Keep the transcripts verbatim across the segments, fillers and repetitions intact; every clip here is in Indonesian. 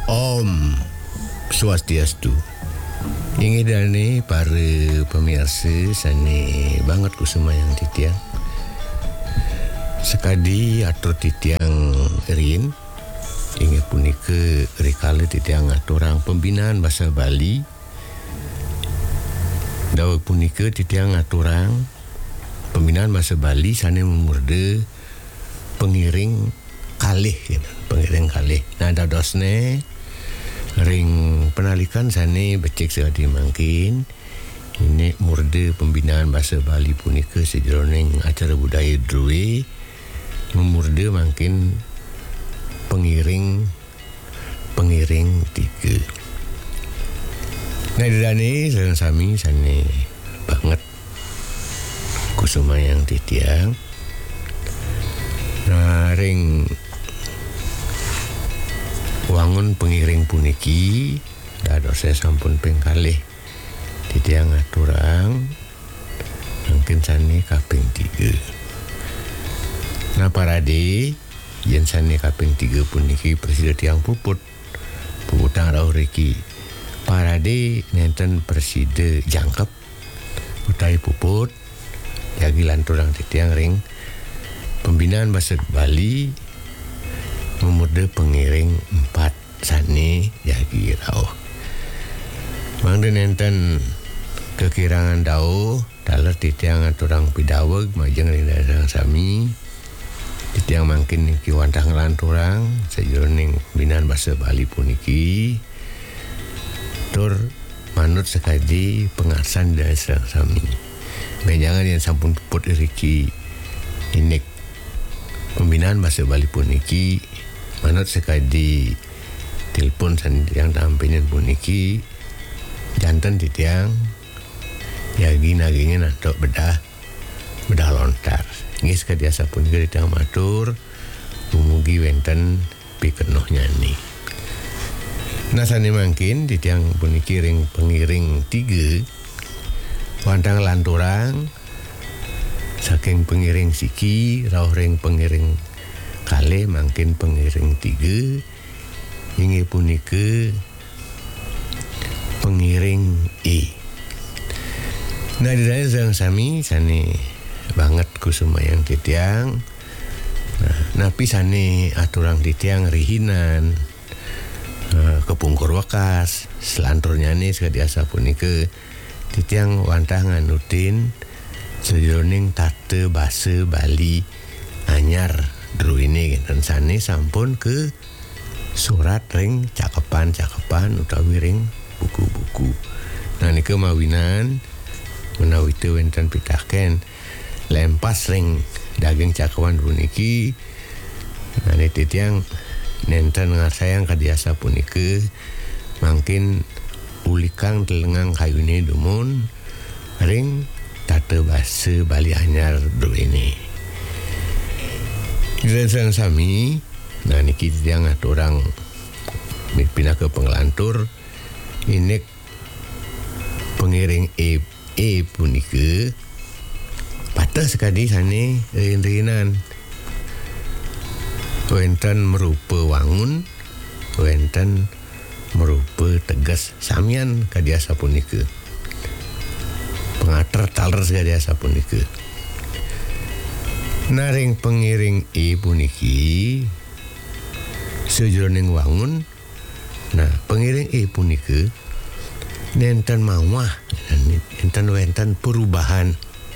Om Swastiastu. Ingidane para pemirsa sane banget kusumayang titiang. Sekadi atur titiang rin inge punika rikala titiang aturang pembinaan bahasa Bali. Dawa punika titiang aturang pembinaan bahasa Bali sane memurde pengiring kalih gitu. Pengiring kalih. Nah dadosne ring penalikan sane becek sekali mungkin ini murde pembinaan bahasa Bali punika sejroning acara budaya Drue memurde mungkin pengiring pengiring tiga. Nah dane sareng sami sane banget kusumayang titiang. Nah ring wangun pengiring puniki dados saya sampun pengkalih titiang aturang mungkin sani kaping tiga. Nah parade yen sani kaping tiga puniki presiden tiang puput puputang rauh reki parade nenten presiden jangkep utai puput yagi lanturang titiang ring pembinaan bahasa Bali memurde pengiring empat sani yagi rauh. Mangde nenten kekirangan dau daler titiang aturang pidaweg majeng rindarang sami titiang mangkin niki wantah ngelanturang sejroning pembinaan bahasa Bali puniki tur manut sekadi pengarsan dari serang sami. Menjangan yang sampun puput iriki inik pembinaan bahasa Bali puniki manut sekadi telepon yang tampingan puniki jantan titiang yagi nagingin atau bedah bedah lontar ngis kadiasa puniki titiang matur umugi wenten pikenoh nyani. Nah sani mangkin titiang puniki ring pengiring tiga wantang lanturang saking pengiring siki rauh ring pengiring kali mungkin pengiring tiga inge punika pengiring E. Nah di dalam sareng sami sane banget kusumayang titiang. Nah napi sane aturang titiang rihinan uh, kepungkur wakas selanturnya nih sekadiasa punika titiang wantah nganutin sejroning tate basa Bali anyar Dru ini dan sane sampun ke surat ring cakepan-cakepan utawi ring buku-buku. Nah niki mawinan menawi teu wenten pitaken lempas ring daging cakepan puniki. Nah titiang nenten ngasayang kadiasa punika mangkin ulikang telengang kayune dumun ring tate basa Bali anyar Dru ini. Dan sami nah niki titiang aturang pindah ke pengelantur inek pengiring E E punika patah sekali sane rin-rinan wenten merupa wangun wenten merupa tegas samian kadiasa punika pengater taler kadiasa punika. Naring pengiring E puniki sejroning wangun. Nah pengiring E punika nenten mawah nenten wenten perubahan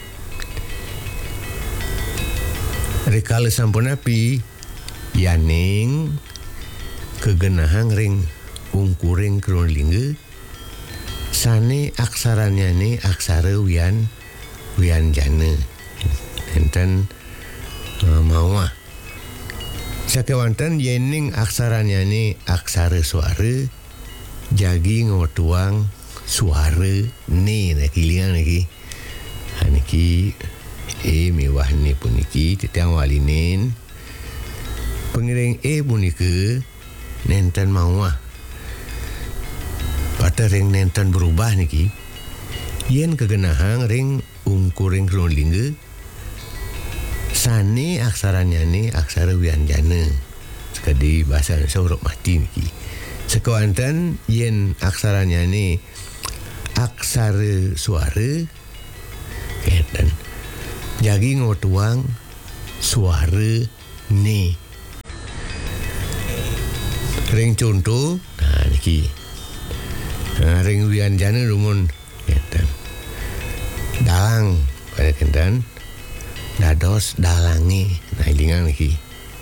rikala sampun api yaning kegenahang ring ungkuring kronlingge sane aksaranya ni aksara wian wian jana nenten Uh, mawah sakewanten yening aksaranya ni aksara suara jagi ngotuang suara ni nak kilingan lagi haniki E mewah ni puniki titiang walinin pengiring E punika nenten mawah pada ring nenten berubah niki yen kegenahang ring ungkuring kronlingge sane aksaranya ni aksara wianjana sekadi bahasa Indonesia huruf mati niki Sekawanten yen aksaranya ni aksara suara keten jadi ngotuang suara ne. Ring contoh nah niki nah, ring wianjana rumun keten dalang pada kenten dados dalangi nah ilingan niki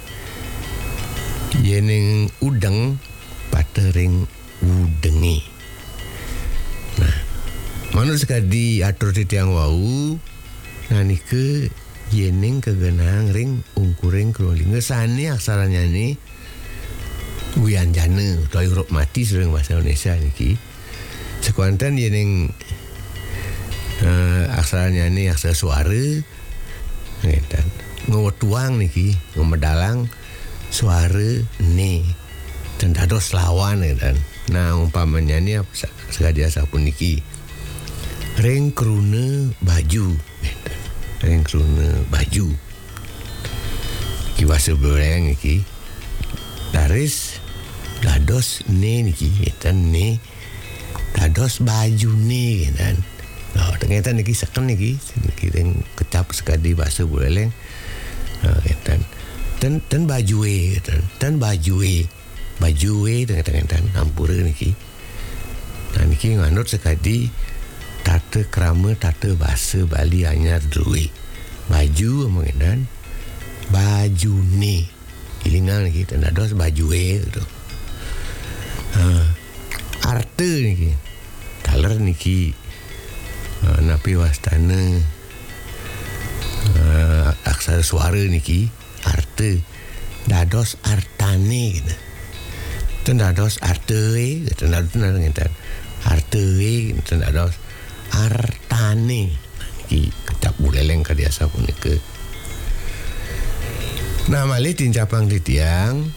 yening udeng pada ring udengi. Nah manut sekadi atur titiang wau nah nike yening kegenang ring ungkuring krolinga sani aksaranya ni wianjana atau huruf mati sering bahasa Indonesia niki sekuantan yening uh, aksaranya ni aksara suara ngetan ngotuang niki ngomedalang suara ne dan dados lawan ngetan. Nah umpamanya ni sekadi asapun niki ring kruna baju ngetan. Ring kruna baju iki bahasa bereng iki daris dados ne niki etan ne dados baju ne kan. Oh ternyata niki seken niki niki ring kecap sekadi bahasa bereng etan ten ten baju e ten ten baju e baju e ternyata nampura niki. Nah niki nganut sekadi tata krama tata bahasa Bali anyar duwe baju mengenan baju ni ilingan kita dados baju e tu ha arte niki kaler niki uh, napi wastana uh, aksara suara niki arte dados artane gitu ten dados arte e ten dados ngentan arte e ten dados artane ki ketap buleleng kadiasa punika. Nah malih tincapang titiang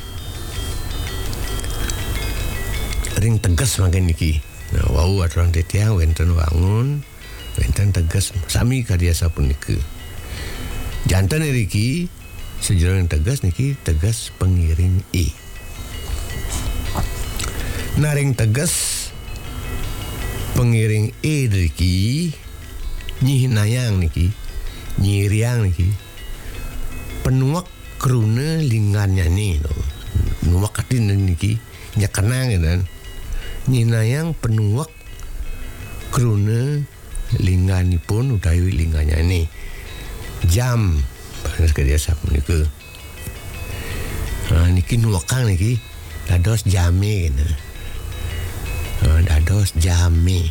ring tegas makin niki. Nah wau aturan titiang wenten wangun wenten tegas sami kadiasa punika. Jantan niki sejarah tegas niki tegas pengiring e. Nah ring tegas pengiring e niki nyih nayang niki nyiriang niki penuak kruna lingannya ni no. Nuak katin niki nyakenang kan nyih nayang penuak kruna linganipun utawi lingannya ni jam panas kadiasa punika. Ha niki nuakang niki dados jame kan. Uh, dados jame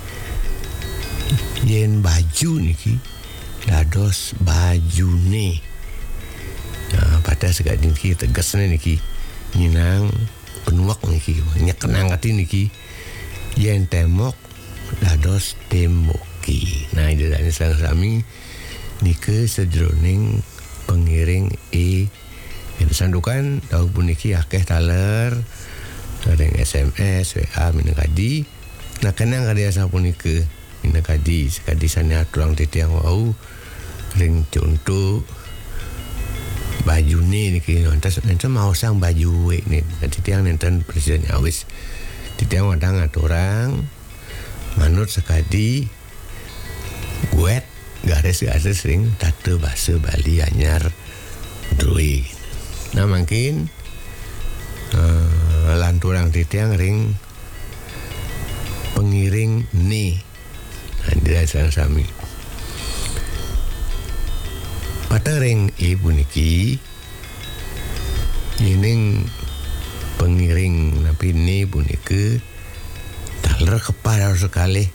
yen baju niki dados bajune. Nah pada sekadi niki tegasnya niki nyinang penuak niki nyekenang hati niki yen temok dados temoki. Nah ini dari sami niki sejroning pengiring e yang sandukan tahu puniki akeh taler ring S M S W A minangkadi nah kenang kadiasa punika minangkadi sekadi sane aturang titiang wau ring contoh bajune niki nonton nonton mau sang baju we ni titiang nonton presiden awis titiang wadang aturang manut sekadi guet garis-garis ring tata bahasa Bali anyar drui. Nah mungkin uh, lanturang titiang ring pengiring ni andira sami pada ring ibu niki ining pengiring napi ni bunike taler kepala sekali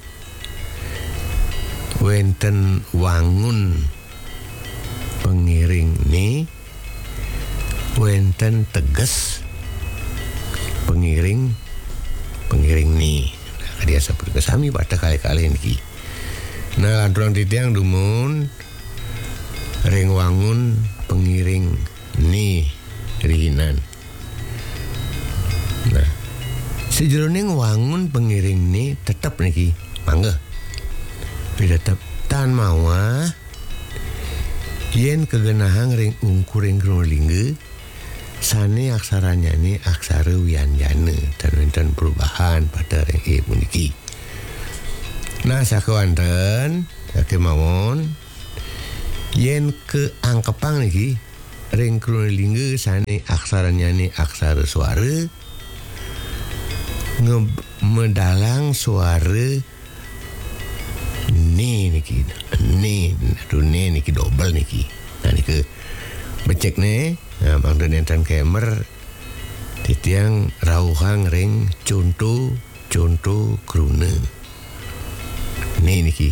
wenten wangun pengiring ni wenten tegas pengiring pengiring ni nah, dia seperti kesami pada kali-kali niki. Nah lanturang titiang dumun ring wangun pengiring ni rihinan. Nah sejroning wangun pengiring ni tetap niki mangga tetap tan mawa yen kegenahang ring ungkuring krolingge sane aksaranya ni aksara wianjana dan wonten perubahan pada ring e puniki. Nah sakewanten saking mawon yen keangkepang niki ring krunelingga sane aksaranya ni aksara suara ngemedalang suara ne niki ne aduh ne niki double niki. Nah niki becek ne nah, mangda nenten kemer titiang rauhang ring contoh contoh krune ne niki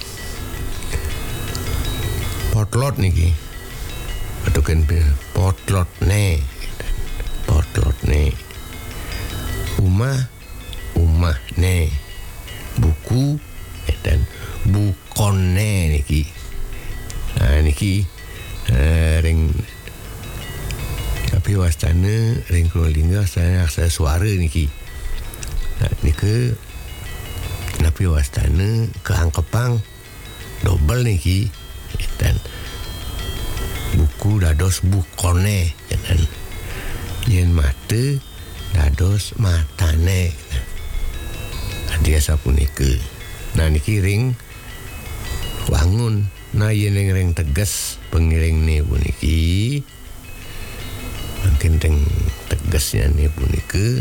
potlot niki atukan potlot ne potlot ne umah umah ne buku dan bukon ne niki. Nah niki uh, ring tapi wastana ring krunelingga wastana aksara suara niki. Nah niki tapi wastana keangkepang double niki dan buku dados bukone dan yen mata dados matane. Nah dia sapunika. Nah niki ring wangun. Nah yen ring tegas pengiring ni puniki mungkin ring tegasnya ni punika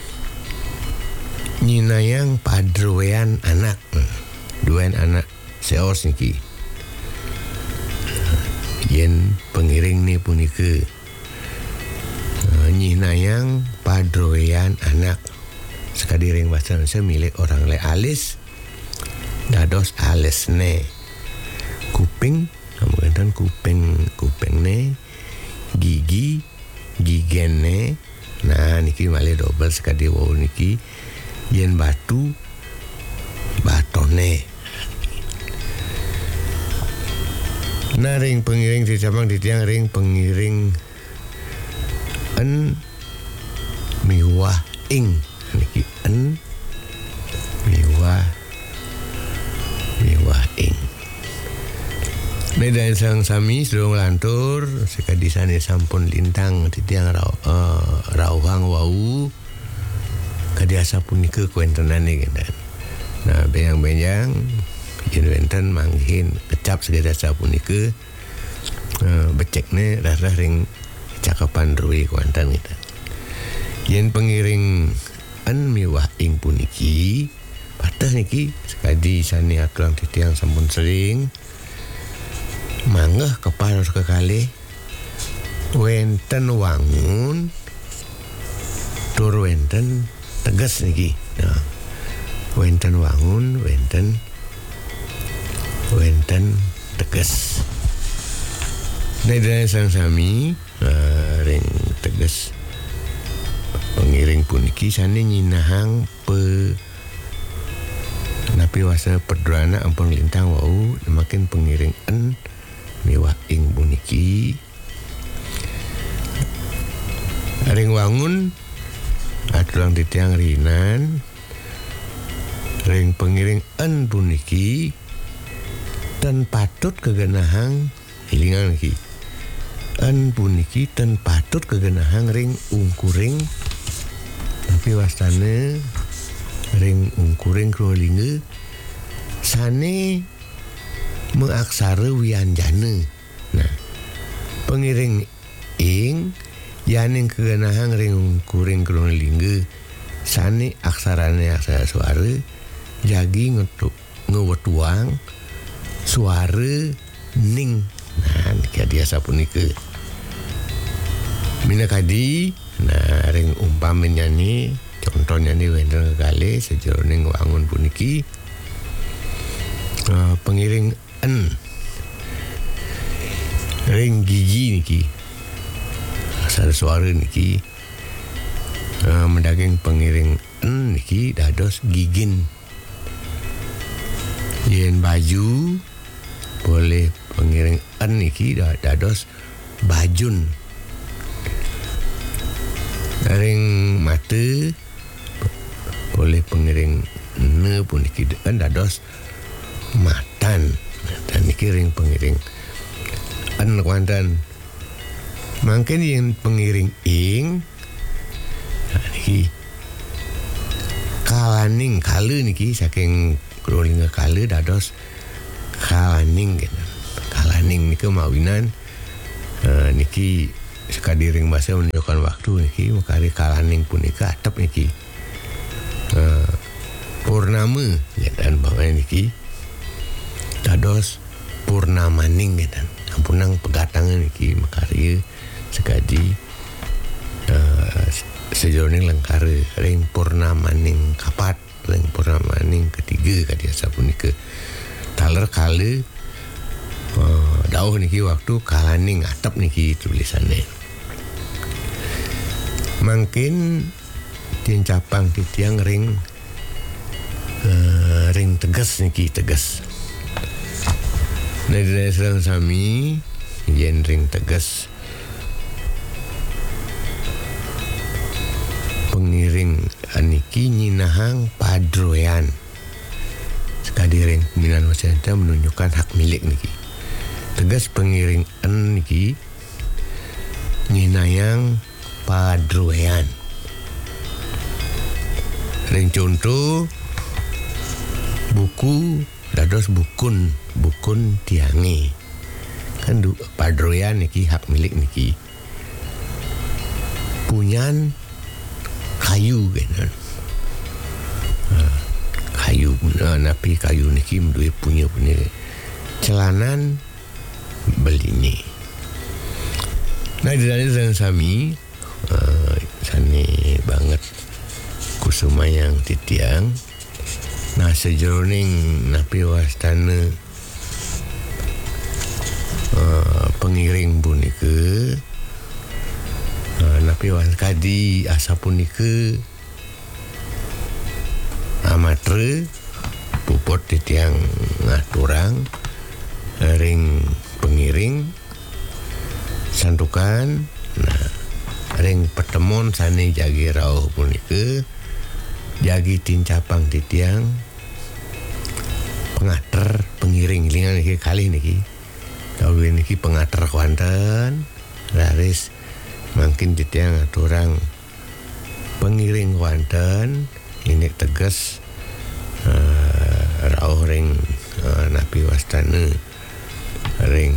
nyinayang padroean anak duan anak seos niki. Yen pengiring ni punika nyinayang padroean anak sekadi ring bahasa Indonesia milik orang le alis dados alis ne kuping kemudian kuping kuping ne gigi gigen ne. Nah niki malih double sekadi wau niki yen batu batone. Nah ring pengiring dicamang ditiang ring pengiring en miwah ing niki en miwah miwah ing. Medan sang sami sedurung lantur sekadi sane sampun lintang titiang rau, uh, rauhang wau kadi asa punika kuentenane gendan. Nah benjang-benjang yen wenten manghin kecap segede asa punika uh, becekne rarah ring cakapan ruwi kuantan kita. Yen pengiring en miwah ing puniki patah niki sekadi sane aklang titiang sampun sering manggah kepala kekalih wenten wangun tur wenten tegas niki. Nah, wenten wangun wenten wenten tegas. Nedane sang sami uh, ring tegas pengiring puniki sane nyinahang pe napi wasa perduana ampun lintang wau makin pengiring en miwah ing puniki ring wangun atulang titiang rinan ring pengiring en puniki ten patut kegenahang hilingan iki en puniki ten patut kegenahang ring ungkuring tapi wastane ring ungkuring krunelingga sane mengaksara wianjana. Nah pengiring ing yaning kegenahang ring ungkuring krunelingga sane aksarane aksara suara jagi ngetuk ngewetuang suara ning. Nah niki biasa punika minakadi. Nah ring umpamanya ni contohnya ni wenten kali sejeroning wangun puniki uh, pengiring en ring gigi niki asal suara niki uh, mendaging pengiring en niki dados gigin. Yen baju boleh pengiring en niki dados bajun. Ring mata boleh pengiring ne pun niki en dados matan. Dan niki ring pengiring en kuantan Mangken yang pengiring ing nah, niki kalaning kale niki saking krulinga kale dados kalaning gitu. Kalaning niki mawinan uh, niki sekadiring bahasa menunjukkan waktu niki makari kalaning punika atep niki uh, purnama ya, dan bawah niki dados purnamaning gitu. Ampunang pegatangan niki makari sekadi uh, sejauhnya lengkare ring purnamaning kapat ring purnamaning ketiga kadi asa punika taler kale uh, dauh niki waktu kalaning atap niki tulisannya mungkin tincapang titiang ring uh, ring tegas niki tegas nah dari serang sami yen ring tegas pengiring aniki nyinahang padroyan sekadi ring pemilihan masyarakat menunjukkan hak milik niki tegas pengiring en niki nyinayang padroyan ring contoh buku dados bukun bukun tiange kan du, padroyan niki hak milik niki punyan kayu gitu. Uh, kayu uh, napi kayu niki menduwe punya punya celanan beli ni. Nah di dalam sami uh, sani banget kusumayang titiang. Nah sejroning napi wastana uh, pengiring punika uh, napi waskadi asa punika amatre puput titiang ngaturang ring pengiring santukan nah ring pertemuan sani jagi rauh punika jagi tincapang titiang pengater pengiring lingan niki kali niki kawin niki pengater kuanten laris mungkin titiang aturang pengiring kuanten ini tegas uh, rauh ring uh, napi wastana ring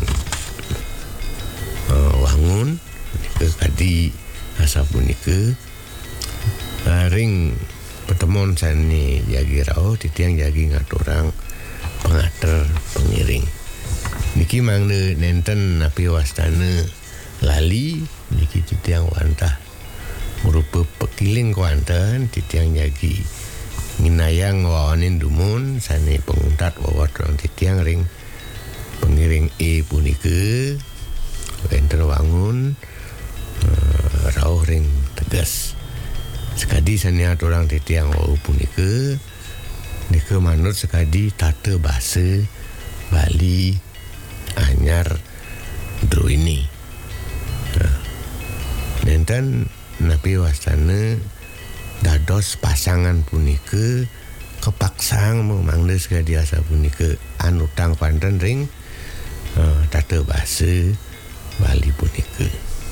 uh, wangun ke kadi asa punika uh, ring pertemuan sani jagi rauh titiang jagi ngaturang pengater pengiring niki mangde nenten napi wastana lali niki titiang wantah merupa pekiling kuanten titiang jagi nginayang wawanin dumun sani penguntat wawat orang titiang ring pengiring E punika enter wangun uh, rauh ring tegas sekadi sani orang titiang wau punika nika manut sekadi tata bahasa Bali anyar Droini nah, nenten napi wastana dados pasangan punika kepaksang memangde sekadi asa punika anutang panten ring uh, tata bahasa Bali punika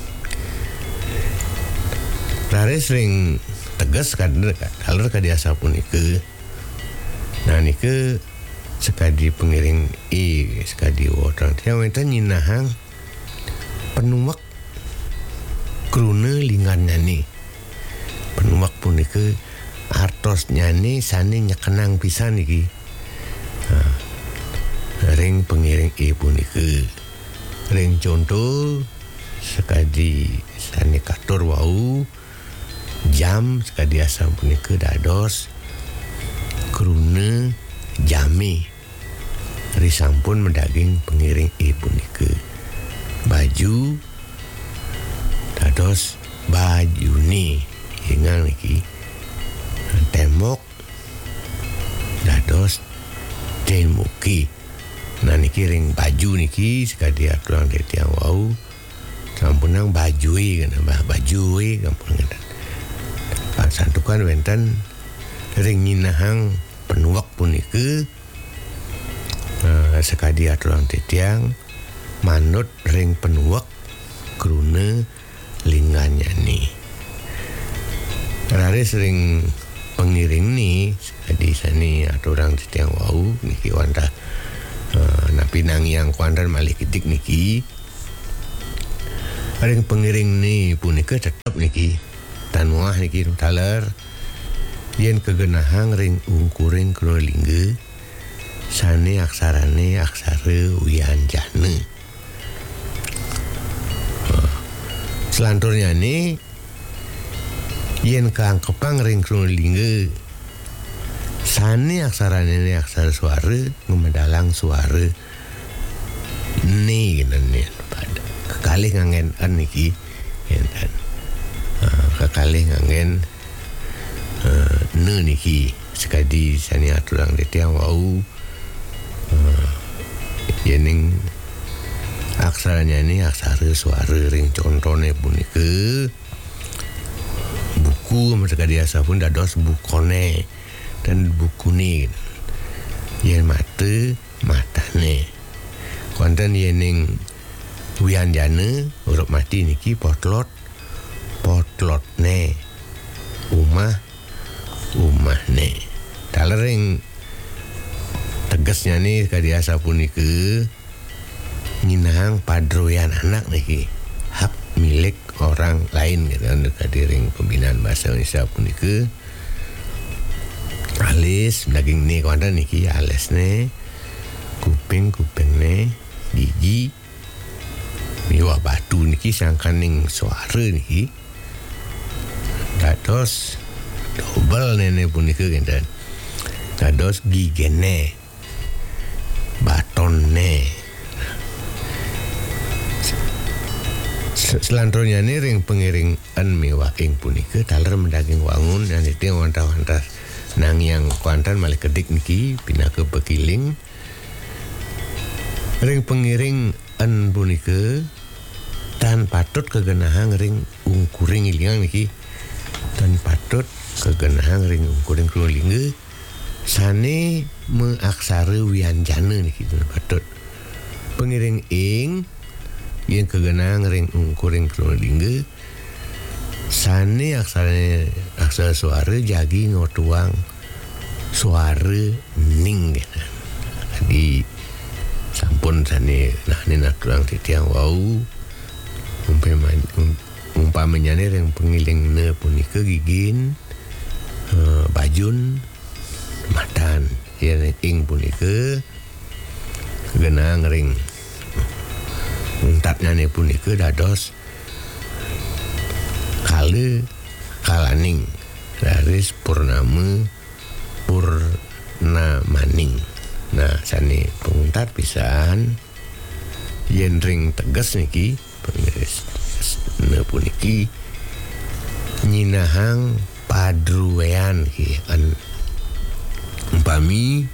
laris ring tegas kader kaler kadi asa punika nah nika sekadi pengiring E sekadi wotang tiang wenten nyinahang penuwak kruna linggan nyani penuwak punika artos nyani sani nyekenang pisan iki nah, ring pengiring E punika ring contoh sekadi sani katur wau jam sekadi asam punika dados kruna jami risampun mendaging pengiring E punika baju dados bajuni hingang niki temok dados temuki nah niki ring baju niki sekadi aturan titiang wau sampunang bajui kana bah bajui kampung ngeten santukan wenten ring nyinahang penuwak punika uh, sekadi aturan titiang manut ring penuwak krune linggan nyani. Rare sering pengiring ni jadi sani aturang titiang wau niki wanta uh, napi nangiang kuantan malih kitik niki. Ada pengiring ni punika tetap niki tanuah niki taler yen kegenahang ring ungkuring krolingge sane aksarane aksara wianjana. Uh, selanturnya ni yen kaangkepang ring krolingge sane aksarane ni aksara suara ngemedalang suara ni nih pada kekalih ngangen an niki enten uh, kekalih ngangen uh, ne niki sekadi sani aturang detiang wau uh, yening aksaranya ni aksara suara ring contone punika buku sekadi asa pun dados bukone dan buku ni yen mata matane konten yening wianjana huruf mati niki potlot potlot ne umah umah ne talering tegasnya ni kadi asa punika nyinahang padroyan anak niki hak milik orang lain gitu kadi ring pembinaan bahasa Indonesia punika alis daging ni konten niki alis ne kuping kuping ne gigi miwa batu niki sangkaning suara niki dados double nene punika genten dados gigene batone. Selanjutnya ni ring pengiring an miwa ing punika taler mendaging wangun dan itu wantah-wantah nang yang kuantan malih kedik niki pinaka bekiling ring pengiring an punika tan patut kegenahang ring ungkuring ilingang niki tan patut kegenahang ring ungkuring krolingge sane meaksara wianjana niki tan patut pengiring ing yang kegenahang ring ungkuring krolingge sane aksara aksara suara jagi ngotuang suara ning gitu. Jadi sampun sane nah ni naturang titiang wau umpamanya umpamanya ni ring pengiling ne punika gigin uh, bajun matan yang ing punika genang ring untatnya ni punika dados kale kalaning raris purnama purnamaning. Nah sani penguntat pisan yen ring tegas niki pengiris ne puniki nyinahang padruwean ki an umpami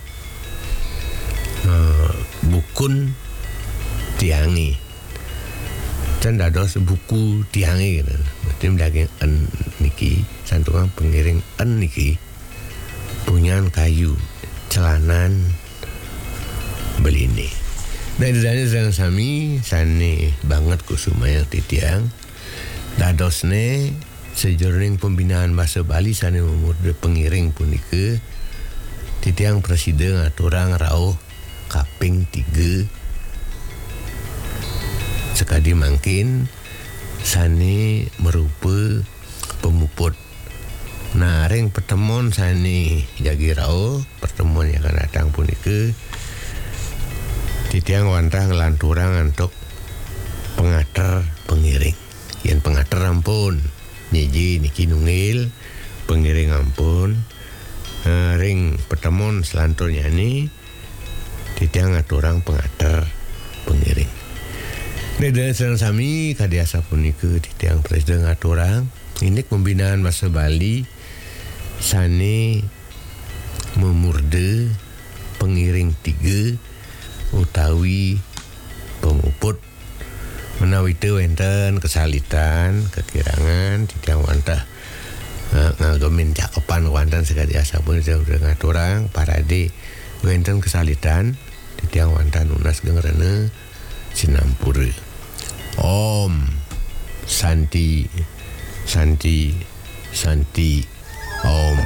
uh, bukun tiangi dan dados buku tiangi gitu. Berarti daging an niki santungan pengiring an niki punyaan kayu celanan belini. Nah itu dana sedang sami sani banget kusumaya titiang dadosne sejroning pembinaan bahasa Bali sani memurde pengiring punika titiang presiden aturang rauh kaping tiga sekadi mangkin sani merupa pemuput. Nah ring pertemuan sani jagi rauh pertemuan yang akan datang punika titiang wantah ngelanturang untuk pengater pengiring yang pengater ampun nyiji niki nungil pengiring ampun uh, ring pertemuan selanturnya ni titiang ngaturang pengater pengiring. Ini dan sedang sami kadiasa punika titiang presiden ngaturang ini pembinaan bahasa Bali sani memurde pengiring tiga utawi pemuput menawi teu wenten kesalitan kekirangan titiang wantah uh, ngagemin cakepan wantan sekali asa pun saya udah ngaturang parade wenten kesalitan titiang wantan unas gengrene sinampura om Santi Santi Santi Om.